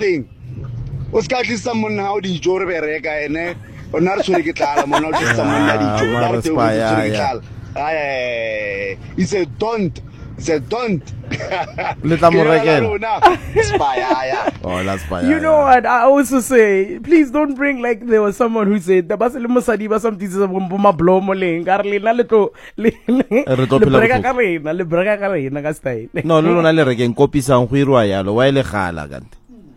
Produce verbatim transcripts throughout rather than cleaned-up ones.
teng o ska tlisa monna ha o di jo re bereka ene o na re tshwere ke tlala monna o tlisa monna di jo ba re tshwere ke tlala ai he said don't he said don't le tla mo rekela spaya oh la spaya you know what I also say please don't bring like there was someone who said the bas le mosadi ba some tisa bo ma blow mo leng ka re le na le tlo le le breka ka rena le breka ka rena ka style no no no le rekeng kopisang go irwa yalo wa ile gala kante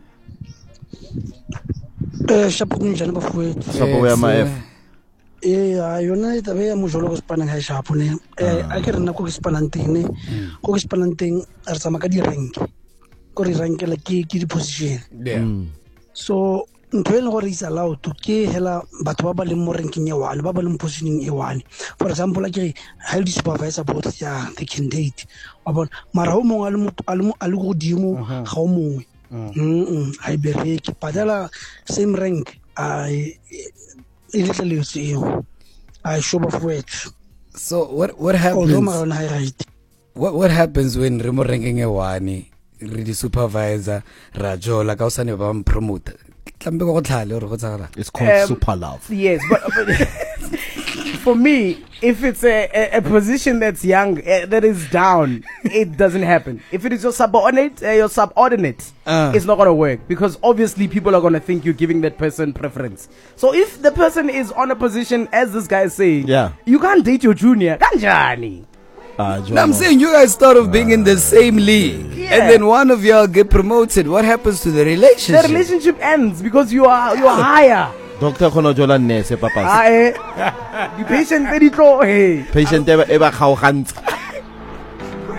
eh shapo kunjana ba fuwe shapo ya ma f eh yona ita be mo jolo go spana ga shapo ne eh a ke rena go spalanteng go spalanteng re tsama ka di rank go re rankela ke ke di position so ntwele go re isa laut ke hela batho ba ba leng mo ranking ya one ba ba leng positioning e one for example like high supervisor both ya the candidate wa bona mara ho mongwe a le motho a le go dimo ga o mongwe mm I bereke patela same rank I it's a I show of words. So what what happens? What what happens when remo ranking e one re di supervisor rajola ka usane ba promote tlambe go tlhale re go tsagala it's called um, super love yes but, but for me if it's a, a, a position that's young uh, that is down it doesn't happen if it is your subordinate uh, your subordinate uh. it's not going to work because obviously people are going to think you're giving that person preference so if the person is on a position as this guy is saying yeah you can't date your junior kanjani Uh, no, I'm saying you guys thought of being uh, in the same league yeah. and then one of y'all get promoted. What happens to the relationship? The relationship ends because you are you are higher. Doctor Konojola nurse papa. Ah, eh. The patient very low. Hey. Patient eba eba khaogantsa.